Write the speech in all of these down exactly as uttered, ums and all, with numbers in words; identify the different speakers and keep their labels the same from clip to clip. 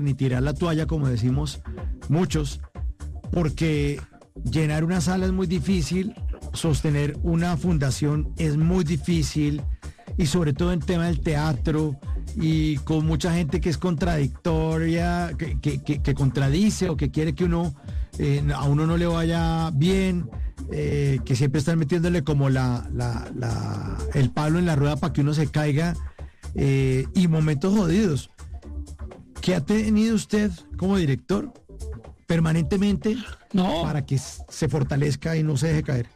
Speaker 1: ni tirar la toalla, como decimos muchos, porque llenar una sala es muy difícil, sostener una fundación es muy difícil, y sobre todo en tema del teatro, y con mucha gente que es contradictoria, que, que, que, que contradice o que quiere que uno, eh, a uno no le vaya bien, eh, que siempre están metiéndole como la, la, la, el palo en la rueda para que uno se caiga, eh, y momentos jodidos. ¿Qué ha tenido usted como director permanentemente
Speaker 2: no.
Speaker 1: para que se fortalezca y no se deje caer?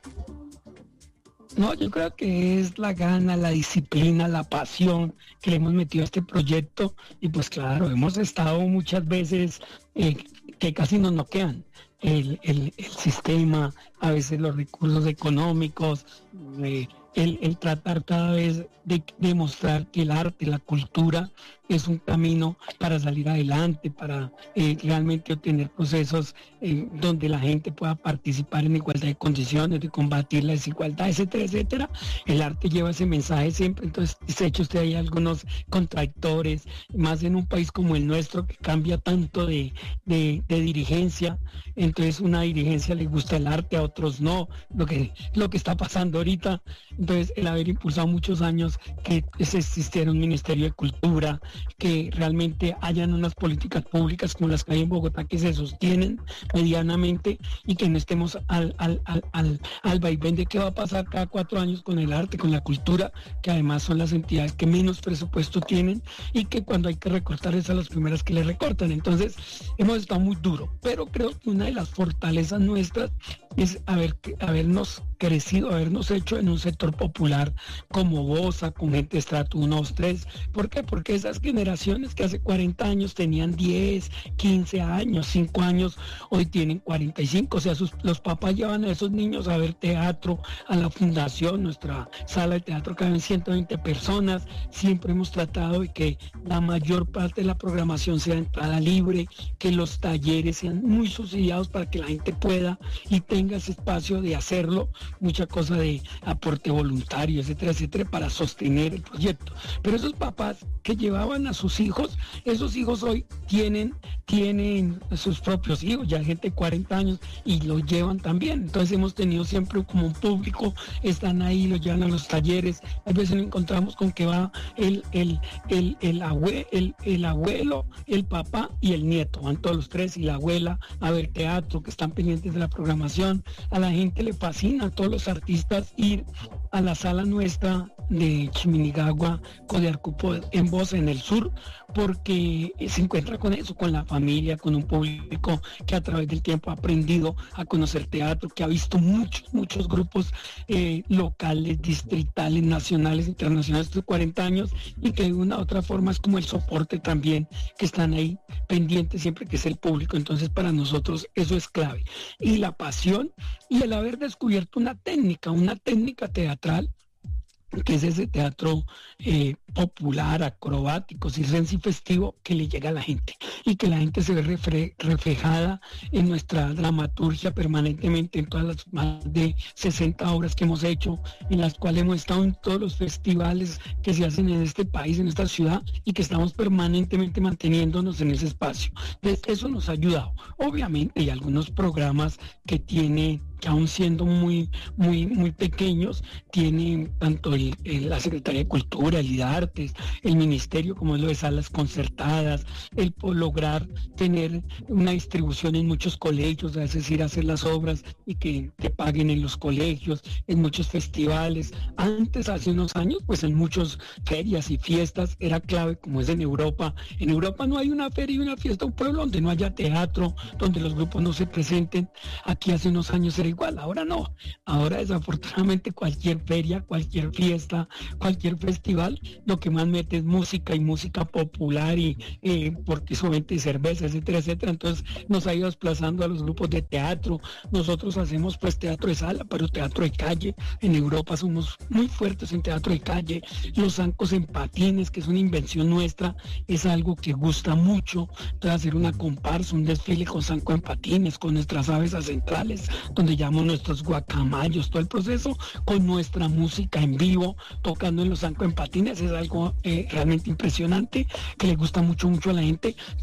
Speaker 2: No, yo creo que es la gana, la disciplina, la pasión que le hemos metido a este proyecto, y pues claro, hemos estado muchas veces eh, que casi nos noquean el, el, el sistema, a veces los recursos económicos, eh, el, el tratar cada vez de demostrar que el arte, la cultura es un camino para salir adelante, para eh, realmente obtener procesos eh, donde la gente pueda participar en igualdad de condiciones, de combatir la desigualdad, etcétera, etcétera. El arte lleva ese mensaje siempre. Entonces, se ha hecho usted ahí algunos contradictores, más en un país como el nuestro, que cambia tanto de, de, de dirigencia. Entonces, una dirigencia le gusta el arte, a otros no, lo que, lo que está pasando ahorita. Entonces, el haber impulsado muchos años que existiera un Ministerio de Cultura, que realmente hayan unas políticas públicas como las que hay en Bogotá que se sostienen medianamente, y que no estemos al, al, al, al, al vaivén de qué va a pasar cada cuatro años con el arte, con la cultura, que además son las entidades que menos presupuesto tienen, y que cuando hay que recortar es a las primeras que le recortan. Entonces, hemos estado muy duro, pero creo que una de las fortalezas nuestras es haber, habernos crecido, habernos hecho en un sector popular como Bosa, con gente de estrato uno, dos, tres. ¿Por qué? Porque esas generaciones que hace cuarenta años tenían diez, quince años, cinco años, hoy tienen cuarenta y cinco. O sea, sus, los papás llevan a esos niños a ver teatro, a la fundación, nuestra sala de teatro caben ciento veinte personas. Siempre hemos tratado de que la mayor parte de la programación sea entrada libre, que los talleres sean muy subsidiados para que la gente pueda y tenga ese espacio de hacerlo, mucha cosa de aporte voluntario, etcétera, etcétera, para sostener el proyecto. Pero esos papás que llevaban a sus hijos, esos hijos hoy tienen, tienen sus propios hijos, ya gente de cuarenta años, y los llevan también. Entonces hemos tenido siempre como un público, están ahí, los llevan a los talleres. A veces nos encontramos con que va el, el, el, el, abue, el, el abuelo, el papá y el nieto, van todos los tres, y la abuela a ver teatro, que están pendientes de la programación. A la gente le fascina, a todos los artistas, ir a la sala nuestra de Chiminigagua, Codearcupo, en Bosa, en el sur, porque se encuentra con eso, con la familia, con un público que a través del tiempo ha aprendido a conocer teatro, que ha visto muchos, muchos grupos eh, locales, distritales, nacionales, internacionales, de cuarenta años, y que de una u otra forma es como el soporte también, que están ahí pendientes siempre, que es el público. Entonces, para nosotros eso es clave. Y la pasión y el haber descubierto una técnica, una técnica teatral, que es ese teatro eh, popular, acrobático, circense y festivo, que le llega a la gente, y que la gente se ve refre reflejada en nuestra dramaturgia permanentemente, en todas las más de sesenta obras que hemos hecho, en las cuales hemos estado en todos los festivales que se hacen en este país, en esta ciudad, y que estamos permanentemente manteniéndonos en ese espacio. Entonces, eso nos ha ayudado. Obviamente hay algunos programas que tiene, que aún siendo muy, muy, muy pequeños, tienen tanto el, el, la Secretaría de Cultura, el de Artes, el Ministerio, como es lo de salas concertadas, el lograr tener una distribución en muchos colegios, es decir, hacer las obras y que te paguen en los colegios, en muchos festivales. Antes, hace unos años, pues en muchas ferias y fiestas era clave, como es en Europa. En Europa no hay una feria y una fiesta, un pueblo donde no haya teatro, donde los grupos no se presenten. Aquí hace unos años era igual, ahora no. Ahora desafortunadamente cualquier feria, cualquier fiesta, cualquier festival, lo que más mete es música, y música popular, y eh, porque solamente cerveza, etcétera, etcétera. Entonces nos ha ido desplazando a los grupos de teatro. Nosotros hacemos pues teatro de sala, pero teatro de calle. En Europa somos muy fuertes en teatro de calle. Los zancos en patines, que es una invención nuestra, es algo que gusta mucho. Entonces, hacer una comparsa, un desfile con zanco en patines, con nuestras aves centrales, donde llamamos nuestros guacamayos, todo el proceso con nuestra música en vivo, tocando en los zancos en patines, es algo eh, realmente impresionante, que le gusta mucho, mucho a la gente, y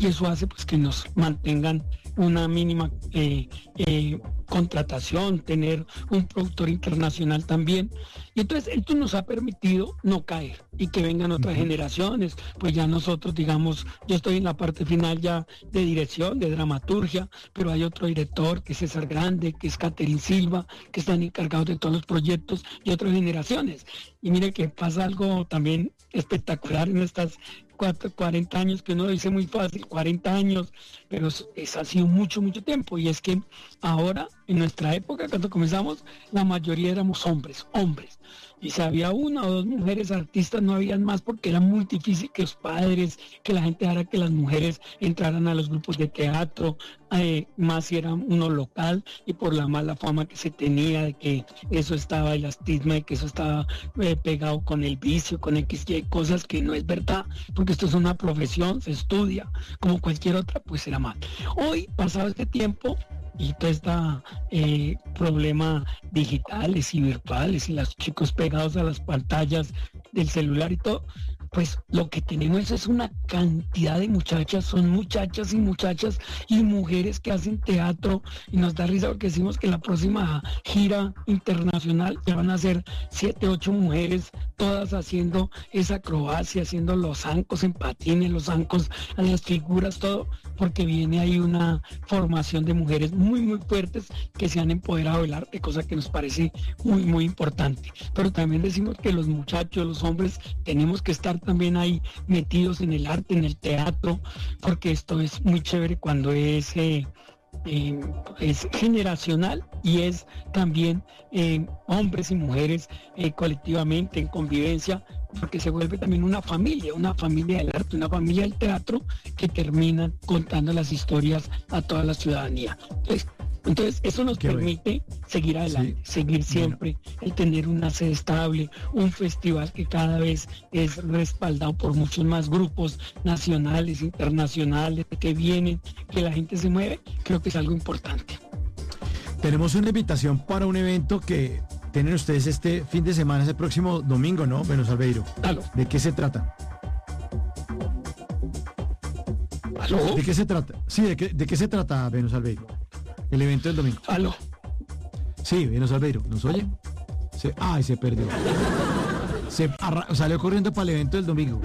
Speaker 2: eso hace pues que nos mantengan una mínima eh, eh, contratación, tener un productor internacional también. Y entonces esto nos ha permitido no caer y que vengan otras uh-huh. generaciones. Pues ya nosotros, digamos, yo estoy en la parte final ya de dirección, de dramaturgia, pero hay otro director que es César Grande, que es Catherine Silva, que están encargados de todos los proyectos y otras generaciones. Y mire que pasa algo también espectacular en estas cuarenta años, que uno dice muy fácil, cuarenta años, pero es, es ha sido mucho, mucho tiempo. Y es que ahora, en nuestra época, cuando comenzamos, la mayoría éramos hombres, hombres. Y si había una o dos mujeres artistas, no habían más, porque era muy difícil que los padres, que la gente dejara que las mujeres entraran a los grupos de teatro, eh, más si era uno local, y por la mala fama que se tenía de que eso estaba, el estigma de que eso estaba eh, pegado con el vicio, con X y cosas, que no es verdad, porque esto es una profesión, se estudia como cualquier otra, pues era mal. Hoy, pasado este tiempo, y todo este eh, problema digitales y virtuales y los chicos pegados a las pantallas del celular y todo, pues lo que tenemos es una cantidad de muchachas, son muchachas y muchachas y mujeres que hacen teatro, y nos da risa porque decimos que la próxima gira internacional ya van a ser siete, ocho mujeres, todas haciendo esa acrobacia, haciendo los zancos en patines, los zancos a las figuras, todo, porque viene ahí una formación de mujeres muy, muy fuertes que se han empoderado del arte, cosa que nos parece muy, muy importante. Pero también decimos que los muchachos, los hombres, tenemos que estar también ahí metidos en el arte, en el teatro, porque esto es muy chévere cuando es... Eh, Eh, es generacional y es también eh, hombres y mujeres eh, colectivamente en convivencia, porque se vuelve también una familia, una familia del arte, una familia del teatro que termina contando las historias a toda la ciudadanía. Entonces, entonces eso nos Qué permite bueno. seguir adelante, sí. seguir siempre, bueno. el tener una sede estable, un festival que cada vez es respaldado por muchos más grupos nacionales, internacionales, que vienen, que la gente se mueve, creo que es algo importante.
Speaker 1: Tenemos una invitación para un evento que tienen ustedes este fin de semana, ese próximo domingo, ¿no, Venus Albeiro?
Speaker 2: ¿Aló?
Speaker 1: ¿De qué se trata?
Speaker 2: ¿Aló?
Speaker 1: ¿De qué se trata? Sí, ¿de qué, de qué se trata, Venus Albeiro? El evento del domingo.
Speaker 2: ¿Aló?
Speaker 1: Sí, Venus Albeiro, ¿nos oye? Se, ay, se perdió. Se arra, salió corriendo para el evento del domingo.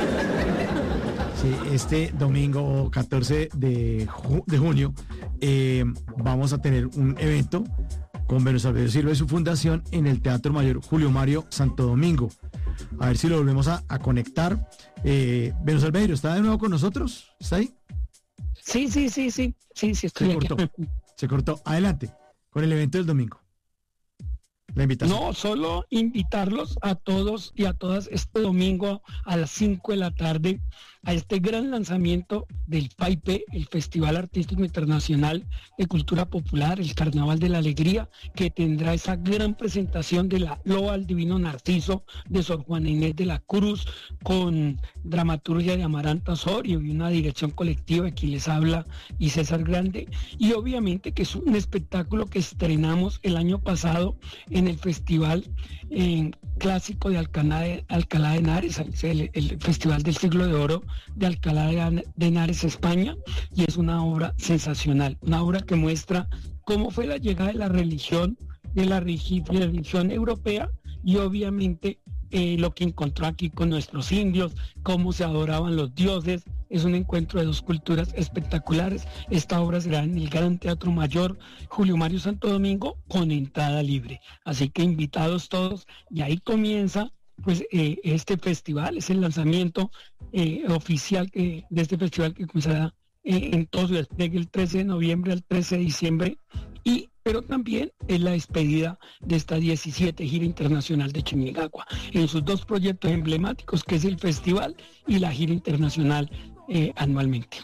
Speaker 1: Sí, este domingo catorce de, ju, de junio eh, vamos a tener un evento con Venus Albeiro Silva y su fundación en el Teatro Mayor Julio Mario Santo Domingo. A ver si lo volvemos a, a conectar. Eh, Venus Albeiro, ¿está de nuevo con nosotros? ¿Está ahí?
Speaker 2: Sí, sí, sí, sí. Sí, sí, estoy
Speaker 1: se
Speaker 2: aquí.
Speaker 1: cortó. Se cortó. Adelante con el evento del domingo. La invitación.
Speaker 2: No, solo invitarlos a todos y a todas este domingo a las cinco de la tarde a este gran lanzamiento del FAIPE, el Festival Artístico Internacional de Cultura Popular, el Carnaval de la Alegría, que tendrá esa gran presentación de la Loa al Divino Narciso de Sor Juana Inés de la Cruz, con dramaturgia de Amaranta Osorio y una dirección colectiva de quien les habla y César Grande, y obviamente que es un espectáculo que estrenamos el año pasado en el Festival eh, Clásico de Alcalá de, Alcalá de Henares, el, el Festival del Siglo de Oro de Alcalá de, de Henares, España, y es una obra sensacional, una obra que muestra cómo fue la llegada de la religión, de la religión europea, y obviamente eh, lo que encontró aquí con nuestros indios, cómo se adoraban los dioses. Es un encuentro de dos culturas espectaculares. Esta obra será en el Gran Teatro Mayor Julio Mario Santo Domingo con entrada libre. Así que invitados todos, y ahí comienza pues eh, este festival, es el lanzamiento eh, oficial que, de este festival que comenzará eh, en todo su despliegue el trece de noviembre al trece de diciembre, y pero también es la despedida de esta diecisiete gira internacional de Chimigagua, en sus dos proyectos emblemáticos, que es el festival y la gira internacional eh, anualmente.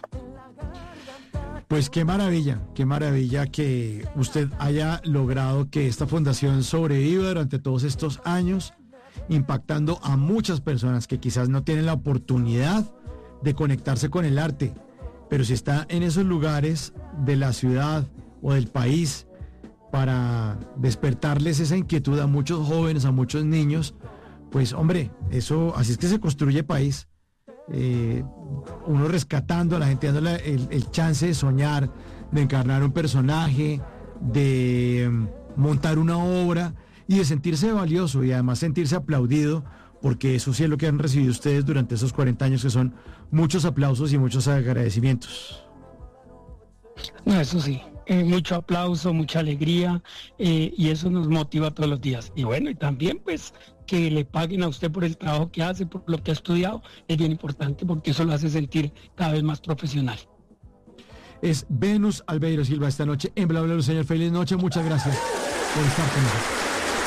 Speaker 1: Pues qué maravilla, qué maravilla que usted haya logrado que esta fundación sobreviva durante todos estos años, impactando a muchas personas que quizás no tienen la oportunidad de conectarse con el arte, pero si está en esos lugares de la ciudad o del país para despertarles esa inquietud a muchos jóvenes, a muchos niños, pues hombre, eso, así es que se construye país, eh, uno rescatando a la gente, dándole el, el chance de soñar, de encarnar un personaje, de um, montar una obra y de sentirse valioso y además sentirse aplaudido, porque eso sí es lo que han recibido ustedes durante esos cuarenta años, que son muchos aplausos y muchos agradecimientos.
Speaker 2: No, eso sí, eh, mucho aplauso, mucha alegría, eh, y eso nos motiva todos los días. Y bueno, y también pues que le paguen a usted por el trabajo que hace, por lo que ha estudiado, es bien importante porque eso lo hace sentir cada vez más profesional.
Speaker 1: Es Venus Albeiro Silva esta noche en Bla Bla Blue. Señor, feliz noche, muchas gracias por estar con nosotros.